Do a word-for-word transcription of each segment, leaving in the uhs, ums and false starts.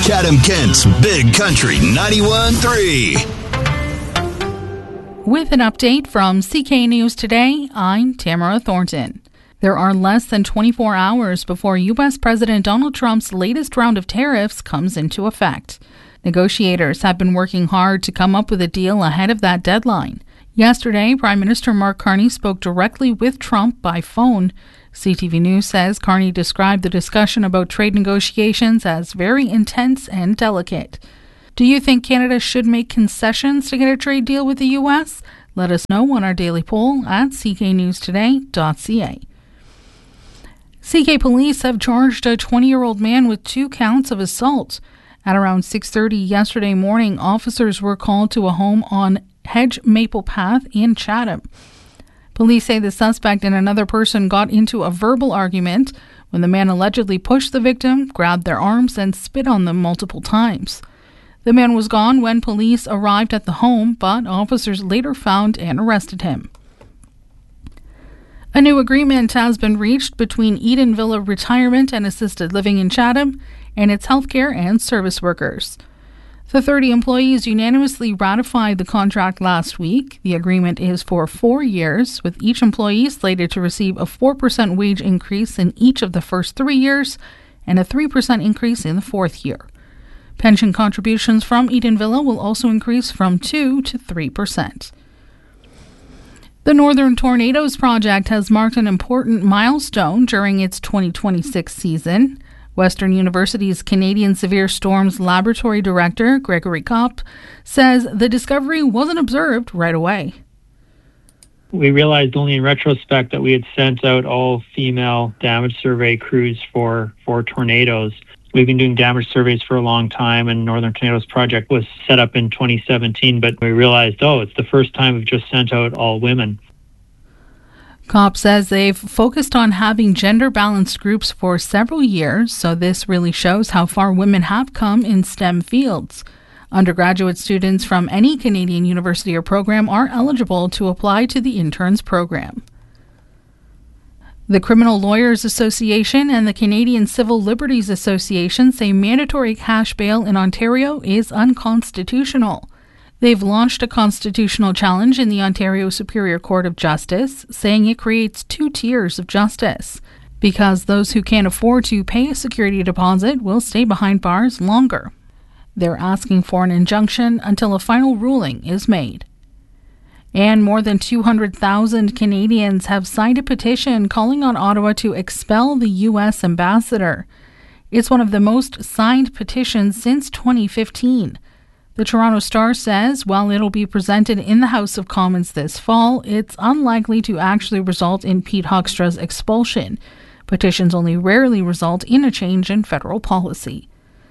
Chatham-Kent's Big Country ninety-one point three. With an update from C K News Today, I'm Tamara Thornton. There are less than twenty-four hours before U S President Donald Trump's latest round of tariffs comes into effect. Negotiators have been working hard to come up with a deal ahead of that deadline. Yesterday, Prime Minister Mark Carney spoke directly with Trump by phone. C T V News says Carney described the discussion about trade negotiations as very intense and delicate. Do you think Canada should make concessions to get a trade deal with the U S? Let us know on our daily poll at c k news today dot c a. C K police have charged a twenty-year-old man with two counts of assault. At around six thirty yesterday morning, officers were called to a home on Hedge Maple Path in Chatham. Police say the suspect and another person got into a verbal argument when the man allegedly pushed the victim, grabbed their arms, and spit on them multiple times. The man was gone when police arrived at the home, but officers later found and arrested him. A new agreement has been reached between Eden Villa Retirement and Assisted Living in Chatham and its healthcare and service workers. The thirty employees unanimously ratified the contract last week. The agreement is for four years, with each employee slated to receive a four percent wage increase in each of the first three years and a three percent increase in the fourth year. Pension contributions from Eden Villa will also increase from two to three percent. The Northern Tornadoes Project has marked an important milestone during its twenty twenty-six season. Western University's Canadian Severe Storms Laboratory Director, Gregory Kopp, says the discovery wasn't observed right away. We realized only in retrospect that we had sent out all female damage survey crews for, for tornadoes. We've been doing damage surveys for a long time, and Northern Tornadoes Project was set up in twenty seventeen, but we realized, oh, it's the first time we've just sent out all women. Kopp says they've focused on having gender-balanced groups for several years, so this really shows how far women have come in STEM fields. Undergraduate students from any Canadian university or program are eligible to apply to the interns program. The Criminal Lawyers Association and the Canadian Civil Liberties Association say mandatory cash bail in Ontario is unconstitutional. They've launched a constitutional challenge in the Ontario Superior Court of Justice, saying it creates two tiers of justice, because those who can't afford to pay a security deposit will stay behind bars longer. They're asking for an injunction until a final ruling is made. And more than two hundred thousand Canadians have signed a petition calling on Ottawa to expel the U S ambassador. It's one of the most signed petitions since twenty fifteen. The Toronto Star says while it'll be presented in the House of Commons this fall, it's unlikely to actually result in Pete Hoekstra's expulsion. Petitions only rarely result in a change in federal policy.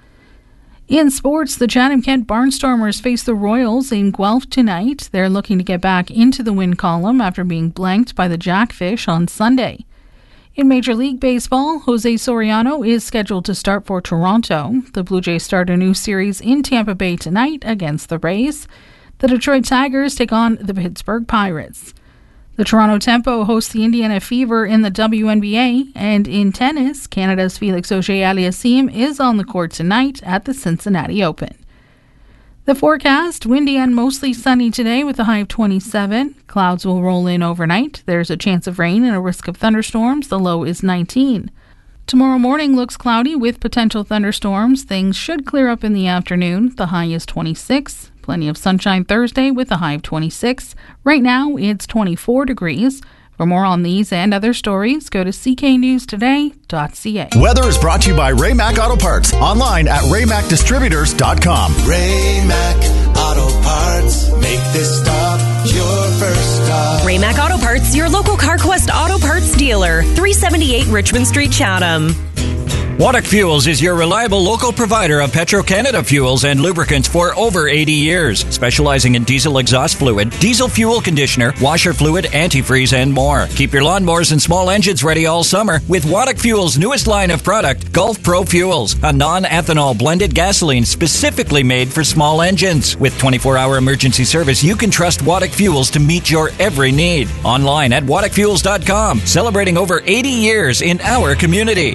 In sports, the Chatham-Kent Barnstormers face the Royals in Guelph tonight. They're looking to get back into the win column after being blanked by the Jackfish on Sunday. In Major League Baseball, Jose Soriano is scheduled to start for Toronto. The Blue Jays start a new series in Tampa Bay tonight against the Rays. The Detroit Tigers take on the Pittsburgh Pirates. The Toronto Tempo hosts the Indiana Fever in the W N B A, and in tennis, Canada's Felix Auger-Aliassime is on the court tonight at the Cincinnati Open. The forecast, windy and mostly sunny today with a high of twenty-seven. Clouds will roll in overnight. There's a chance of rain and a risk of thunderstorms. The low is nineteen. Tomorrow morning looks cloudy with potential thunderstorms. Things should clear up in the afternoon. The high is twenty-six. Plenty of sunshine Thursday with a high of twenty-six. Right now it's twenty-four degrees. For more on these and other stories, go to c k news today dot c a. Weather is brought to you by Ray Mac Auto Parts. Online at ray mac distributors dot com. Ray Mac Auto Parts. Make this stop your first stop. Ray Mac Auto Parts, your local CarQuest Auto Parts dealer. three seventy-eight Richmond Street, Chatham. Waddock Fuels is your reliable local provider of Petro-Canada fuels and lubricants for over eighty years, specializing in diesel exhaust fluid, diesel fuel conditioner, washer fluid, antifreeze, and more. Keep your lawnmowers and small engines ready all summer with Waddock Fuels' newest line of product, Gulf Pro Fuels, a non-ethanol blended gasoline specifically made for small engines. With twenty-four hour emergency service, you can trust Waddock Fuels to meet your every need. Online at waddock fuels dot com, celebrating over eighty years in our community.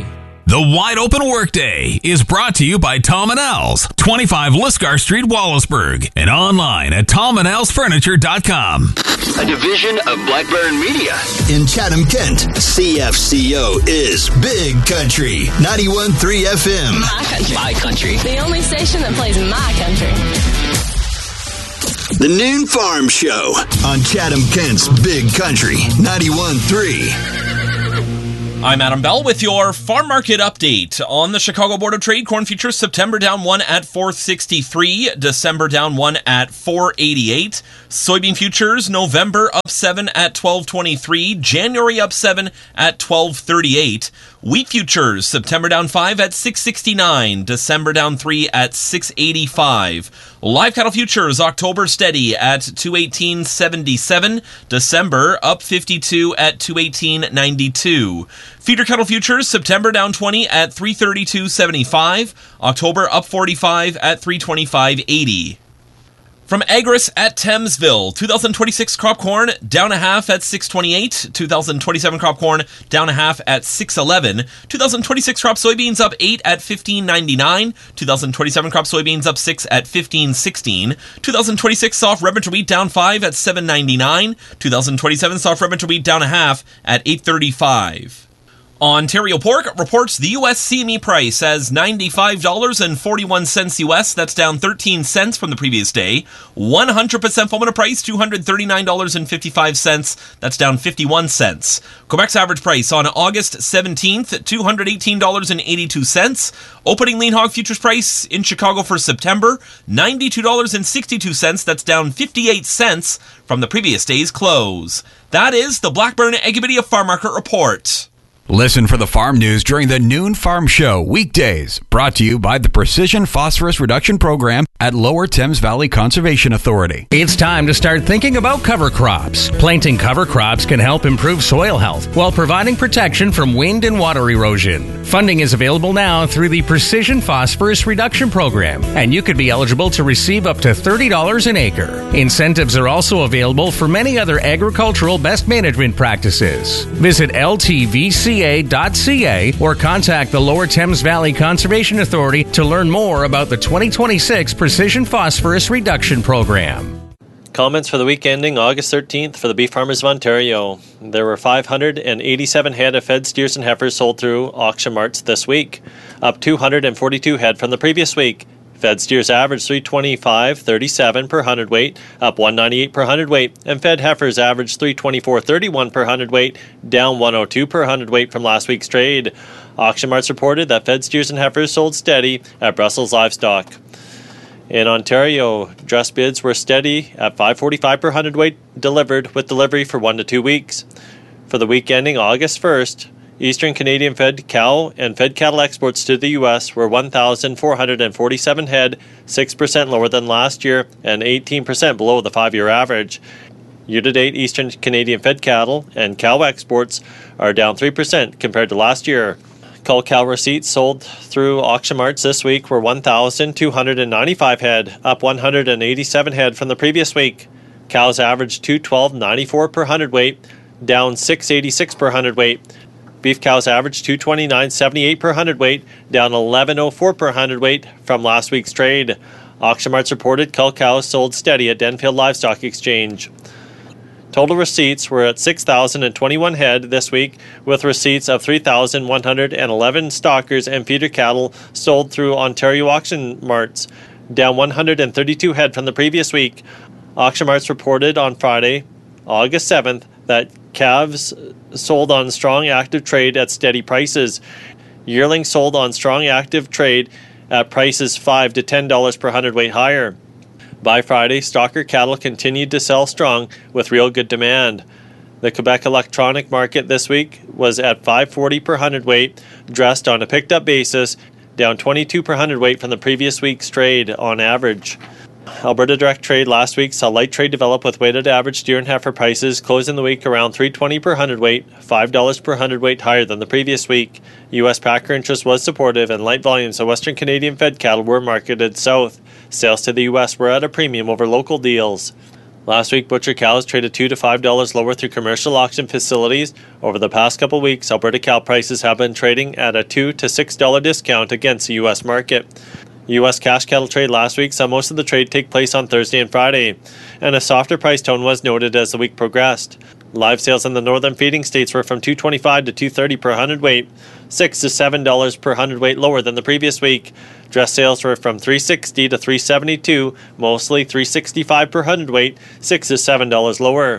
The Wide Open Workday is brought to you by Tom and Al's, twenty-five Lisgar Street, Wallaceburg, and online at tom and als furniture dot com. A division of Blackburn Media. In Chatham, Kent, C F C O is Big Country, ninety-one point three F M. My country. My country. The only station that plays my country. The Noon Farm Show on Chatham, Kent's Big Country, ninety-one point three. I'm Adam Bell with your farm market update. On the Chicago Board of Trade, corn futures September down one at four sixty-three, December down one at four eighty-eight. Soybean futures November up seven at twelve twenty-three, January up seven at twelve thirty-eight. Wheat futures September down five at six sixty-nine, December down three at six eighty-five. Live cattle futures October steady at two eighteen seventy-seven, December up fifty-two at two eighteen ninety-two. Feeder cattle futures September down twenty at three thirty-two seventy-five, October up forty-five at three twenty-five eighty. From Agris at Thamesville, two thousand twenty-six crop corn down a half at six twenty-eight, two thousand twenty-seven crop corn down a half at six eleven, two thousand twenty-six crop soybeans up eight at fifteen ninety-nine, two thousand twenty-seven crop soybeans up six at fifteen sixteen, two thousand twenty-six soft red winter wheat down five at seven ninety-nine, two thousand twenty-seven soft red winter wheat down a half at eight thirty-five. Ontario Pork reports the U S C M E price as ninety-five dollars and forty-one cents U S. That's down thirteen cents from the previous day. one hundred percent formula price, two hundred thirty-nine dollars and fifty-five cents. That's down fifty-one cents. Quebec's average price on August seventeenth, two hundred eighteen dollars and eighty-two cents. Opening lean hog futures price in Chicago for September, ninety-two dollars and sixty-two cents. That's down fifty-eight cents from the previous day's close. That is the Blackburn Agribidia Farm Market Report. Listen for the farm news during the Noon Farm Show weekdays, brought to you by the Precision Phosphorus Reduction Program at Lower Thames Valley Conservation Authority. It's time to start thinking about cover crops. Planting cover crops can help improve soil health while providing protection from wind and water erosion. Funding is available now through the Precision Phosphorus Reduction Program, and you could be eligible to receive up to thirty dollars an acre. Incentives are also available for many other agricultural best management practices. Visit L T V C A dot C A or contact the Lower Thames Valley Conservation Authority to learn more about the twenty twenty-six Precision Phosphorus Reduction Program. Comments for the week ending August thirteenth for the Beef Farmers of Ontario. There were five hundred eighty-seven head of fed steers and heifers sold through auction marts this week, up two hundred forty-two head from the previous week. Fed steers averaged three twenty-five thirty-seven per hundredweight, up one ninety-eight per hundredweight, and fed heifers averaged three twenty-four thirty-one per hundredweight, down one oh two per hundredweight from last week's trade. Auction marts reported that fed steers and heifers sold steady at Brussels Livestock. In Ontario, dress bids were steady at five forty-five per hundredweight delivered, with delivery for one to two weeks. For the week ending August first, Eastern Canadian fed cow and fed cattle exports to the U S were one thousand four hundred forty-seven head, six percent lower than last year and eighteen percent below the five-year average. Year-to-date Eastern Canadian fed cattle and cow exports are down three percent compared to last year. Cull cow receipts sold through auction marts this week were one thousand two hundred ninety-five head, up one hundred eighty-seven head from the previous week. Cows averaged two twelve ninety-four per hundredweight, down six eighty-six per hundredweight. Beef cows averaged two twenty-nine seventy-eight per hundredweight, down eleven oh four per hundredweight from last week's trade. Auction marts reported cull cows sold steady at Denfield Livestock Exchange. Total receipts were at six thousand twenty-one head this week, with receipts of three thousand one hundred eleven stockers and feeder cattle sold through Ontario auction marts, down one hundred thirty-two head from the previous week. Auction marts reported on Friday, August seventh, that calves sold on strong active trade at steady prices. Yearlings sold on strong active trade at prices five to ten dollars per hundredweight higher. By Friday, stocker cattle continued to sell strong with real good demand. The Quebec electronic market this week was at five forty per hundredweight, dressed on a picked-up basis, down twenty-two per hundredweight from the previous week's trade on average. Alberta Direct Trade last week saw light trade develop with weighted average steer and heifer prices closing the week around three twenty per hundredweight, five dollars per hundredweight higher than the previous week. U S packer interest was supportive and light volumes of Western Canadian fed cattle were marketed south. Sales to the U S were at a premium over local deals. Last week, butcher cows traded two to five dollars lower through commercial auction facilities. Over the past couple weeks, Alberta cow prices have been trading at a two to six dollars discount against the U S market. U S cash cattle trade last week saw most of the trade take place on Thursday and Friday, and a softer price tone was noted as the week progressed. Live sales in the northern feeding states were from two twenty-five to two thirty per hundredweight, six to seven dollars per hundredweight lower than the previous week. Dress sales were from three sixty to three seventy-two, mostly three sixty-five per hundredweight, six to seven dollars lower.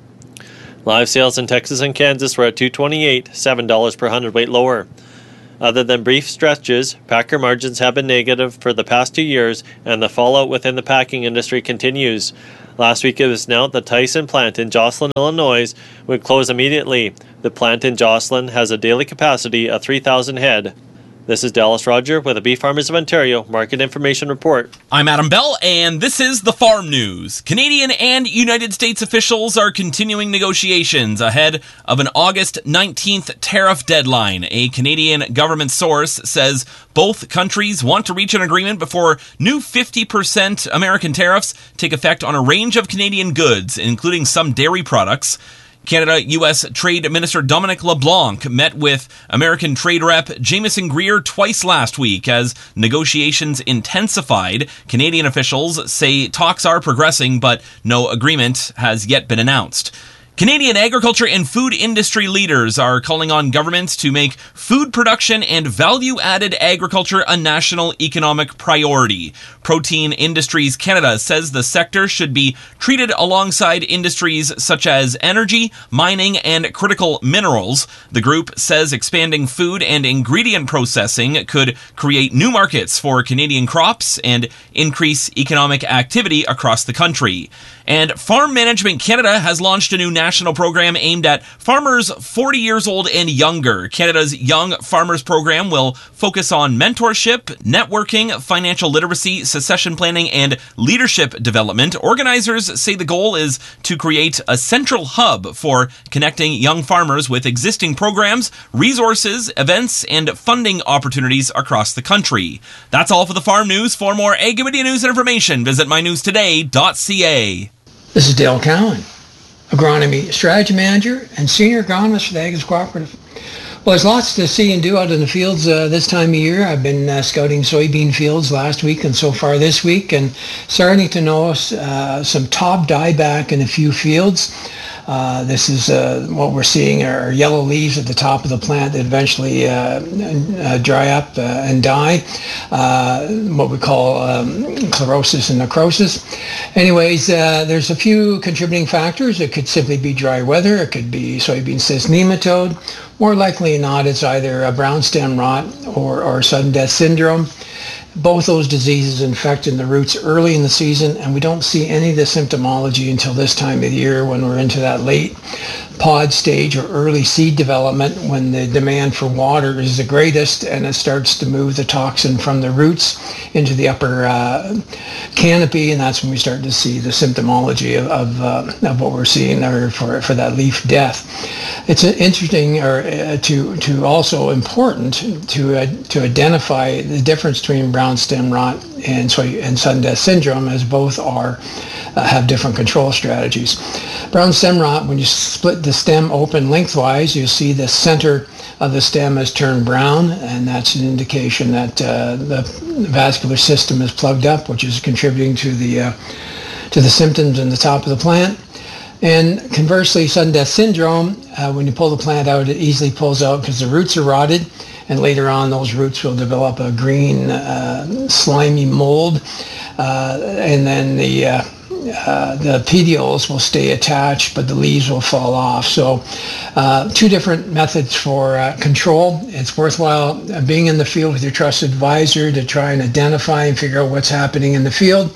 Live sales in Texas and Kansas were at two twenty-eight, seven dollars per hundredweight lower. Other than brief stretches, packer margins have been negative for the past two years, and the fallout within the packing industry continues. Last week it was announced the Tyson plant in Jocelyn, Illinois would close immediately. The plant in Jocelyn has a daily capacity of three thousand head. This is Dallas Roger with the Beef Farmers of Ontario Market Information Report. I'm Adam Bell, and this is the Farm News. Canadian and United States officials are continuing negotiations ahead of an August nineteenth tariff deadline. A Canadian government source says both countries want to reach an agreement before new fifty percent American tariffs take effect on a range of Canadian goods, including some dairy products. Canada-U S Trade Minister Dominic LeBlanc met with American Trade Rep Jameson Greer twice last week as negotiations intensified. Canadian officials say talks are progressing, but no agreement has yet been announced. Canadian agriculture and food industry leaders are calling on governments to make food production and value-added agriculture a national economic priority. Protein Industries Canada says the sector should be treated alongside industries such as energy, mining, and critical minerals. The group says expanding food and ingredient processing could create new markets for Canadian crops and increase economic activity across the country. And Farm Management Canada has launched a new national program aimed at farmers forty years old and younger. Canada's Young Farmers Program will focus on mentorship, networking, financial literacy, succession planning, and leadership development. Organizers say the goal is to create a central hub for connecting young farmers with existing programs, resources, events, and funding opportunities across the country. That's all for the Farm News. For more Ag Media news and information, visit my news today dot c a. This is Dale Cowan, Agronomy Strategy Manager and Senior Agronomist for the Ag Cooperative. Well, there's lots to see and do out in the fields uh, this time of year. I've been uh, scouting soybean fields last week and so far this week, and starting to notice uh, some top dieback in a few fields. Uh, this is uh, what we're seeing are yellow leaves at the top of the plant that eventually uh, uh, dry up uh, and die, uh, what we call um, chlorosis and necrosis. Anyways, uh, there's a few contributing factors. It could simply be dry weather. It could be soybean cyst nematode. More likely than not, it's either a brown stem rot or, or sudden death syndrome. Both those diseases infect in the roots early in the season, and we don't see any of the symptomology until this time of the year when we're into that late pod stage or early seed development, when the demand for water is the greatest and it starts to move the toxin from the roots into the upper uh, canopy, and that's when we start to see the symptomology of, of, uh, of what we're seeing there for, for that leaf death. It's interesting or uh, to to also important to uh, to identify the difference between brown stem rot and soy and sudden death syndrome, as both are uh, have different control strategies. Brown stem rot, when you split the stem open lengthwise, you'll see the center of the stem has turned brown, and that's an indication that uh, the vascular system is plugged up, which is contributing to the uh, to the symptoms in the top of the plant. And conversely, sudden death syndrome, uh, when you pull the plant out, it easily pulls out because the roots are rotted, and later on those roots will develop a green, uh, slimy mold, uh, and then the uh, uh, the petioles will stay attached, but the leaves will fall off. So uh, two different methods for uh, control. It's worthwhile being in the field with your trusted advisor to try and identify and figure out what's happening in the field,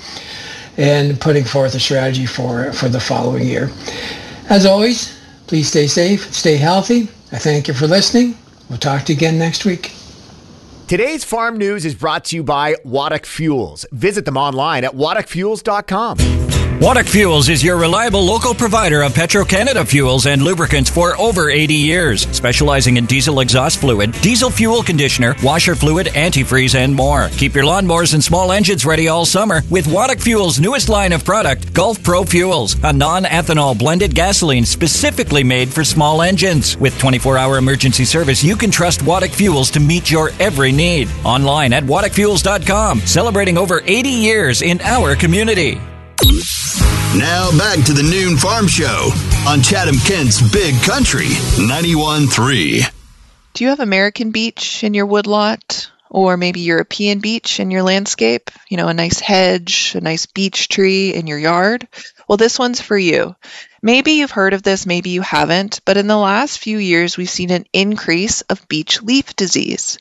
and putting forth a strategy for, for the following year. As always, please stay safe, stay healthy. I thank you for listening. We'll talk to you again next week. Today's Farm News is brought to you by Waddock Fuels. Visit them online at waddock fuels dot com. Waddock Fuels is your reliable local provider of Petro-Canada fuels and lubricants for over eighty years, specializing in diesel exhaust fluid, diesel fuel conditioner, washer fluid, antifreeze, and more. Keep your lawnmowers and small engines ready all summer with Waddock Fuels' newest line of product, Gulf Pro Fuels, a non-ethanol blended gasoline specifically made for small engines. With twenty-four hour emergency service, you can trust Waddock Fuels to meet your every need. Online at waddock fuels dot com, celebrating over eighty years in our community. Now back to the Noon Farm Show on Chatham-Kent's Big Country ninety-one point three. Do you have American beech in your woodlot? Or maybe European beech in your landscape? You know, a nice hedge, a nice beech tree in your yard? Well, this one's for you. Maybe you've heard of this, maybe you haven't, but in the last few years, we've seen an increase of beech leaf disease.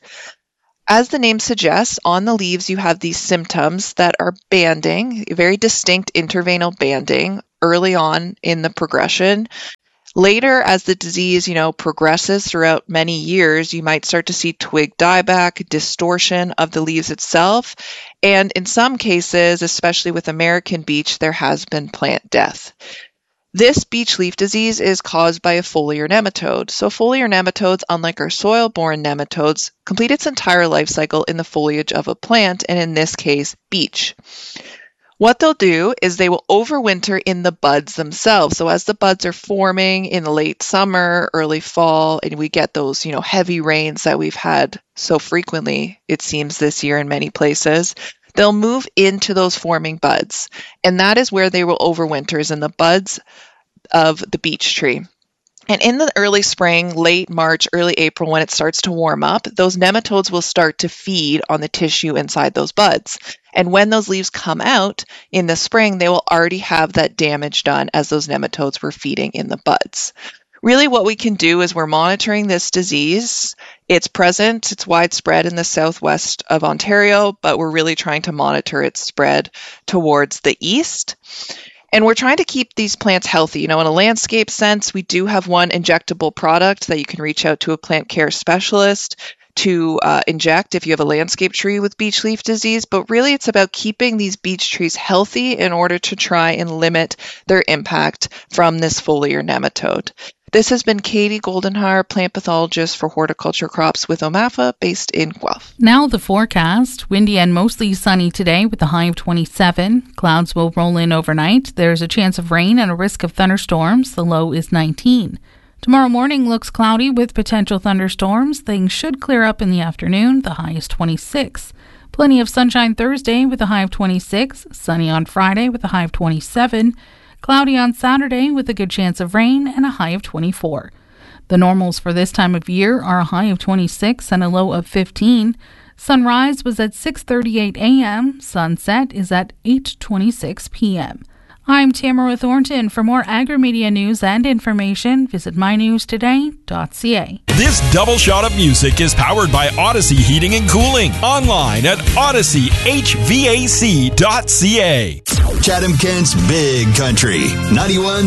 As the name suggests, on the leaves you have these symptoms that are banding, very distinct interveinal banding early on in the progression. Later, as the disease, you know, progresses throughout many years, you might start to see twig dieback, distortion of the leaves itself, and in some cases, especially with American beech, there has been plant death. This beech leaf disease is caused by a foliar nematode. So foliar nematodes, unlike our soil-borne nematodes, complete its entire life cycle in the foliage of a plant, and in this case, beech. What they'll do is they will overwinter in the buds themselves. So as the buds are forming in the late summer, early fall, and we get those, you know, heavy rains that we've had so frequently, it seems, this year in many places, they'll move into those forming buds. And that is where they will overwinter, is in the buds of the beech tree. And in the early spring, late March, early April, when it starts to warm up, those nematodes will start to feed on the tissue inside those buds. And when those leaves come out in the spring, they will already have that damage done as those nematodes were feeding in the buds. Really what we can do is we're monitoring this disease. It's present, it's widespread in the southwest of Ontario, but we're really trying to monitor its spread towards the east. And we're trying to keep these plants healthy. You know, in a landscape sense, we do have one injectable product that you can reach out to a plant care specialist to uh, inject if you have a landscape tree with beech leaf disease. But really, it's about keeping these beech trees healthy in order to try and limit their impact from this foliar nematode. This has been Katie Goldenhar, plant pathologist for horticulture crops with O M A F A, based in Guelph. Now the forecast. Windy and mostly sunny today with a high of twenty-seven. Clouds will roll in overnight. There's a chance of rain and a risk of thunderstorms. The low is nineteen. Tomorrow morning looks cloudy with potential thunderstorms. Things should clear up in the afternoon. The high is twenty-six. Plenty of sunshine Thursday with a high of twenty-six. Sunny on Friday with a high of twenty-seven. Cloudy on Saturday with a good chance of rain and a high of twenty-four. The normals for this time of year are a high of twenty-six and a low of fifteen. Sunrise was at six thirty-eight a.m. Sunset is at eight twenty-six p.m. I'm Tamara Thornton. For more agri-media news and information, visit my news today dot c a. This double shot of music is powered by Odyssey Heating and Cooling. Online at odyssey h v a c dot c a. Chatham-Kent's Big Country ninety-one.